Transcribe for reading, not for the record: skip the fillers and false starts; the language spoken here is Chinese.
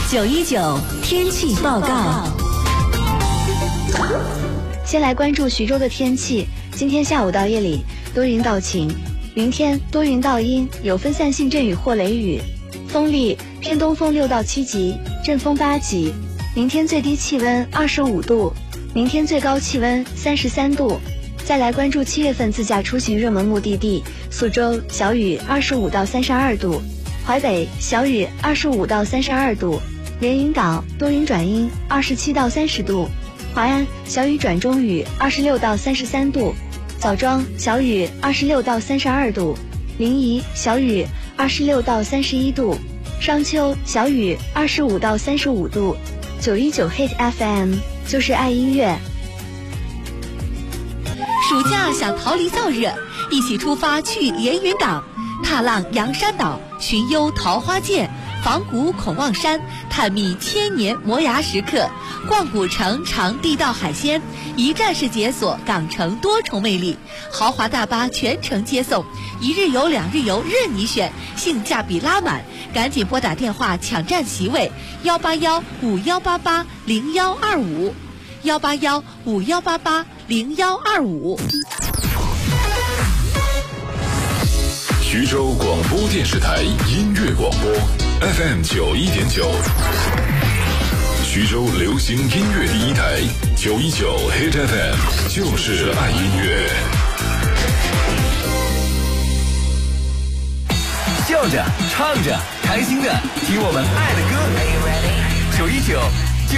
919天气报告。 先来关注徐州的天气，今天下午到夜里多云到晴，明天多云到阴，有分散性阵雨或雷雨，风力偏东风6到7级，阵风8级。明天最低气温25度，明天最高气温33度。再来关注7月份自驾出行热门目的地，苏州小雨25到32度，淮北小雨25到32度，连云港多云转阴27到30度，华安小雨转中雨26到33度，枣庄小雨26到32度，临沂小雨26到31度，商丘小雨25到35度。919 Hit FM 就是爱音乐。 暑假想逃离燥热，一起出发去连云港，踏浪洋山岛，寻幽桃花涧，访古孔望山，探秘千年磨牙时刻，逛古城尝地道海鲜，一站式解锁港城多重魅力，豪华大巴全程接送，1日游2日游任你选，性价比拉满，赶紧拨打电话抢占席位18151880125，18151880125。 徐州广播电视台音乐广播 FM 91.9，徐州流行音乐第一台919 Hit FM 就是爱音乐。 笑着唱着开心的听我们爱的歌，919